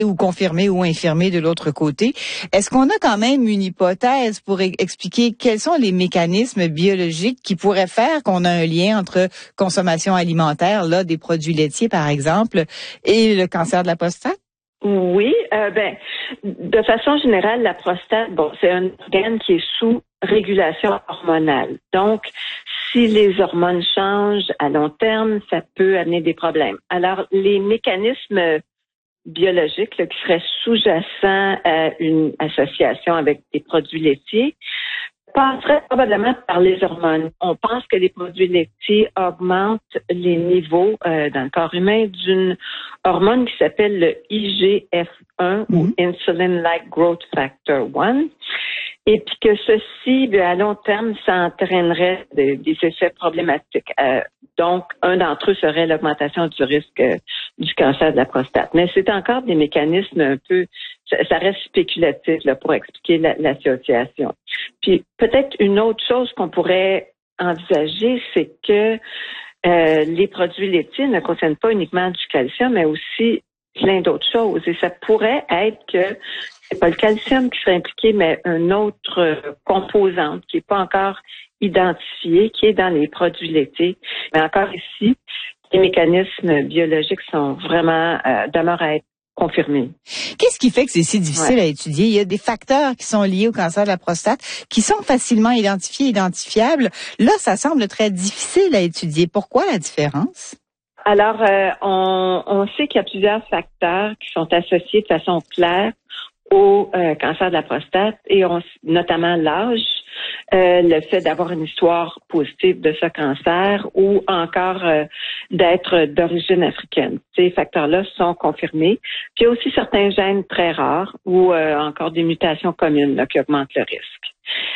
ou confirmé ou infirmé de l'autre côté. Est-ce qu'on a quand même une hypothèse pour expliquer quels sont les mécanismes biologiques qui pourraient faire qu'on a un lien entre consommation alimentaire, là, des produits laitiers, par exemple, et le cancer de la prostate? Oui, de façon générale, la prostate, c'est un organe qui est sous régulation hormonale. Donc, si les hormones changent à long terme, ça peut amener des problèmes. Alors, les mécanismes biologiques qui seraient sous-jacents à une association avec des produits laitiers passerait probablement par les hormones. On pense que les produits laitiers augmentent les niveaux dans le corps humain d'une hormone qui s'appelle le IGF-1 ou Insulin-like Growth Factor 1. Et puis que ceci, à long terme, ça entraînerait des effets problématiques. Donc, un d'entre eux serait l'augmentation du risque du cancer de la prostate. Mais c'est encore des mécanismes un peu, ça reste spéculatif là, pour expliquer l'association. Puis peut-être une autre chose qu'on pourrait envisager, c'est que les produits laitiers ne contiennent pas uniquement du calcium, mais aussi plein d'autres choses. Et ça pourrait être que c'est pas le calcium qui serait impliqué, mais une autre composante qui n'est pas encore identifiée, qui est dans les produits laitiers. Mais encore ici, les mécanismes biologiques sont vraiment demeurent à être confirmés. Qu'est-ce qui fait que c'est si difficile à étudier? Il y a des facteurs qui sont liés au cancer de la prostate qui sont facilement identifiables. Là, ça semble très difficile à étudier. Pourquoi la différence? Alors, on sait qu'il y a plusieurs facteurs qui sont associés de façon claire au cancer de la prostate et notamment l'âge, le fait d'avoir une histoire positive de ce cancer ou encore d'être d'origine africaine. Ces facteurs-là sont confirmés. Puis il y a aussi certains gènes très rares ou encore des mutations communes là, qui augmentent le risque.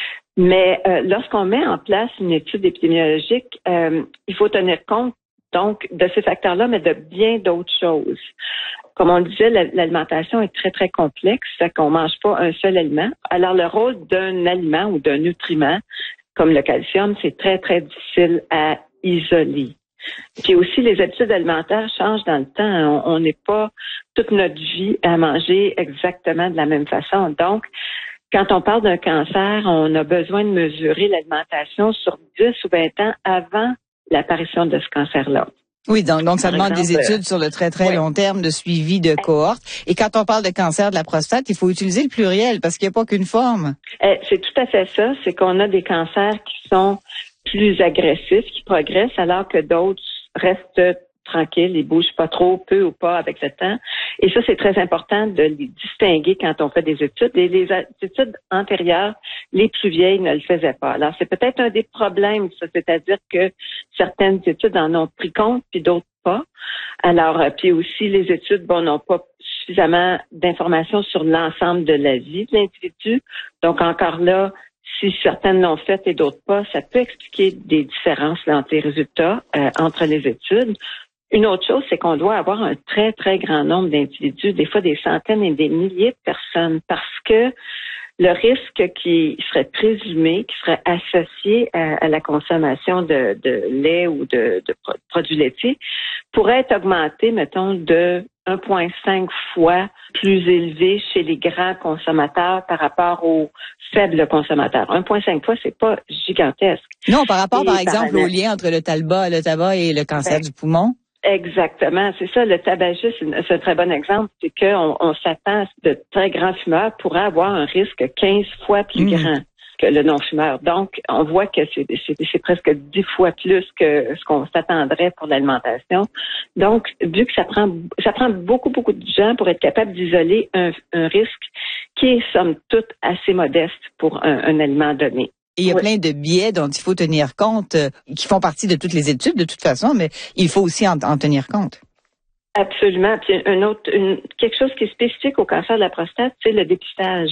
Mais lorsqu'on met en place une étude épidémiologique, il faut tenir compte donc de ces facteurs-là, mais de bien d'autres choses. Comme on le disait, l'alimentation est très, très complexe, fait qu'on mange pas un seul aliment. Alors, le rôle d'un aliment ou d'un nutriment, comme le calcium, c'est très, très difficile à isoler. Puis aussi, les habitudes alimentaires changent dans le temps. On n'est pas toute notre vie à manger exactement de la même façon. Donc, quand on parle d'un cancer, on a besoin de mesurer l'alimentation sur 10 ou 20 ans avant l'apparition de ce cancer-là. Oui, donc ça demande des études sur le très, très long terme de suivi de cohorte. Et quand on parle de cancer de la prostate, il faut utiliser le pluriel parce qu'il n'y a pas qu'une forme. C'est tout à fait ça. C'est qu'on a des cancers qui sont plus agressifs, qui progressent, alors que d'autres restent tranquilles, ils bougent pas trop, peu ou pas avec le temps. Et ça, c'est très important de les distinguer quand on fait des études. Et les études antérieures, les plus vieilles, ne le faisaient pas. Alors, c'est peut-être un des problèmes, ça, c'est-à-dire que certaines études en ont pris compte, puis d'autres pas. Alors, puis aussi, les études, n'ont pas suffisamment d'informations sur l'ensemble de la vie de l'individu. Donc, encore là, si certaines l'ont fait et d'autres pas, ça peut expliquer des différences là, entre les résultats, entre les études. Une autre chose, c'est qu'on doit avoir un très, très grand nombre d'individus, des fois des centaines et des milliers de personnes, parce que le risque qui serait présumé, qui serait associé à la consommation de lait ou de produits laitiers, pourrait être augmenté, mettons, de 1,5 fois plus élevé chez les grands consommateurs par rapport aux faibles consommateurs. 1,5 fois, c'est pas gigantesque. Non, par rapport, par exemple, au lien entre le tabac et le cancer du poumon. Exactement, c'est ça. Le tabagisme, c'est un très bon exemple. C'est qu'on s'attend à de très grands fumeurs pourraient avoir un risque 15 fois plus grand que le non-fumeur. Donc, on voit que c'est presque 10 fois plus que ce qu'on s'attendrait pour l'alimentation. Donc, vu que ça prend beaucoup, beaucoup de gens pour être capable d'isoler un risque qui est, somme toute, assez modeste pour un aliment donné. Et il y a plein de biais dont il faut tenir compte, qui font partie de toutes les études de toute façon, mais il faut aussi en tenir compte. Absolument. Puis quelque chose qui est spécifique au cancer de la prostate, c'est le dépistage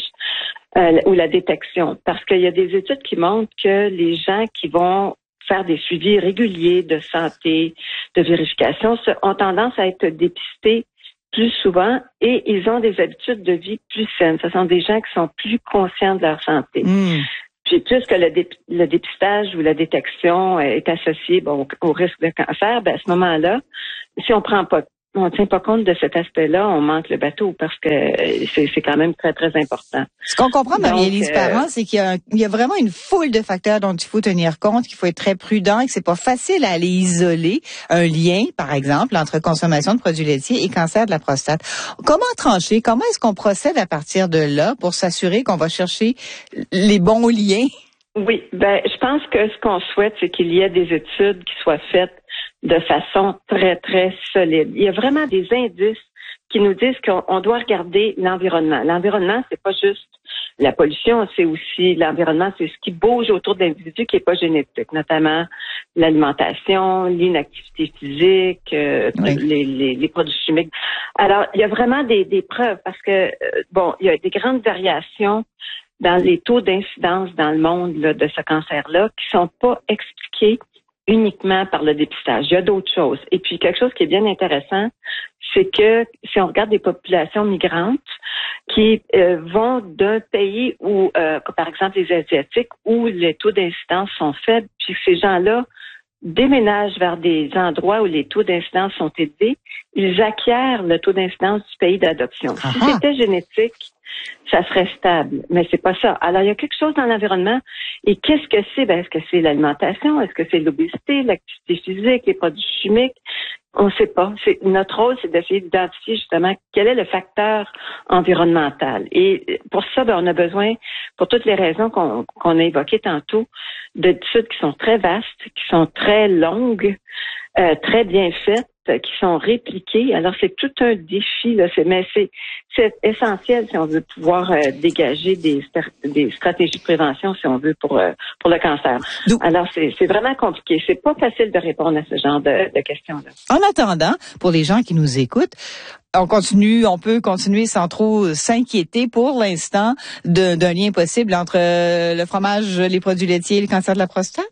ou la détection. Parce qu'il y a des études qui montrent que les gens qui vont faire des suivis réguliers de santé, de vérification, ont tendance à être dépistés plus souvent et ils ont des habitudes de vie plus saines. Ce sont des gens qui sont plus conscients de leur santé. Puis puisque le dépistage ou la détection est associé au risque de cancer, à ce moment-là, si on prend pas on tient pas compte de cet aspect-là, on manque le bateau parce que c'est quand même très, très important. Ce qu'on comprend, Marie-Élise Parent, c'est qu'il y a vraiment une foule de facteurs dont il faut tenir compte, qu'il faut être très prudent et que c'est pas facile à aller isoler un lien, par exemple, entre consommation de produits laitiers et cancer de la prostate. Comment trancher? Comment est-ce qu'on procède à partir de là pour s'assurer qu'on va chercher les bons liens? Oui, je pense que ce qu'on souhaite, c'est qu'il y ait des études qui soient faites de façon très, très solide. Il y a vraiment des indices qui nous disent qu'on doit regarder l'environnement. L'environnement, c'est pas juste la pollution, c'est aussi l'environnement, c'est ce qui bouge autour de l'individu qui est pas génétique, notamment l'alimentation, l'inactivité physique, les produits chimiques. Alors, il y a vraiment des preuves parce que, il y a des grandes variations dans les taux d'incidence dans le monde là, de ce cancer-là qui sont pas expliqués uniquement par le dépistage. Il y a d'autres choses. Et puis, quelque chose qui est bien intéressant, c'est que si on regarde des populations migrantes qui vont d'un pays où, par exemple les Asiatiques, où les taux d'incidence sont faibles, puis ces gens-là déménagent vers des endroits où les taux d'incidence sont élevés, ils acquièrent le taux d'incidence du pays d'adoption. Si c'était génétique, ça serait stable, mais c'est pas ça. Alors, il y a quelque chose dans l'environnement. Et qu'est-ce que c'est? Est-ce que c'est l'alimentation? Est-ce que c'est l'obésité, l'activité physique, les produits chimiques? On ne sait pas. Notre rôle, c'est d'essayer d'identifier justement quel est le facteur environnemental. Et pour ça, on a besoin, pour toutes les raisons qu'on a évoquées tantôt, d'études qui sont très vastes, qui sont très longues, très bien faites, qui sont répliquées. Alors, c'est tout un défi, là. Mais c'est essentiel si on veut pouvoir dégager des stratégies de prévention, si on veut, pour le cancer. Alors, c'est vraiment compliqué. C'est pas facile de répondre à ce genre de questions-là. En attendant, pour les gens qui nous écoutent, on peut continuer sans trop s'inquiéter pour l'instant d'un lien possible entre le fromage, les produits laitiers et le cancer de la prostate?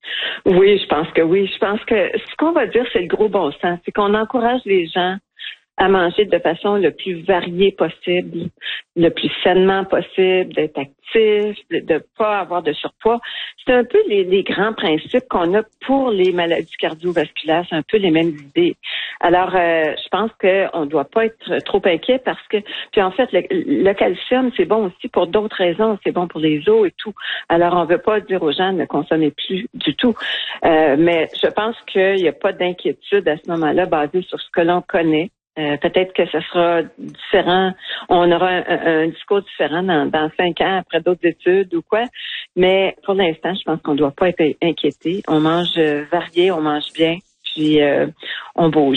Oui, je pense que oui. Je pense que ce qu'on va dire, c'est le gros bon sens. C'est qu'on encourage les gens à manger de façon le plus variée possible, le plus sainement possible, d'être actif, de pas avoir de surpoids. C'est un peu les grands principes qu'on a pour les maladies cardiovasculaires. C'est un peu les mêmes idées. Alors, je pense qu'on ne doit pas être trop inquiet parce que, puis en fait, le calcium, c'est bon aussi pour d'autres raisons. C'est bon pour les os et tout. Alors, on ne veut pas dire aux gens ne consommez plus du tout. Mais je pense qu'il n'y a pas d'inquiétude à ce moment-là basée sur ce que l'on connaît. Peut-être que ça sera différent, on aura un discours différent dans 5 ans après d'autres études ou quoi, mais pour l'instant, je pense qu'on ne doit pas être inquiété. On mange varié, on mange bien, puis on bouge.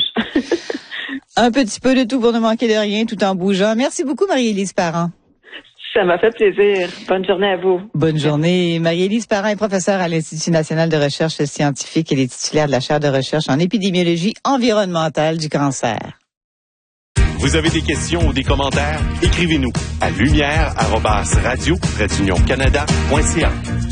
Un petit peu de tout pour ne manquer de rien tout en bougeant. Merci beaucoup, Marie-Élise Parent. Ça m'a fait plaisir. Bonne journée à vous. Bonne journée. Marie-Élise Parent est professeure à l'Institut national de recherche scientifique et elle est titulaire de la chaire de recherche en épidémiologie environnementale du cancer. Vous avez des questions ou des commentaires? Écrivez-nous à lumière@radio-canada.ca.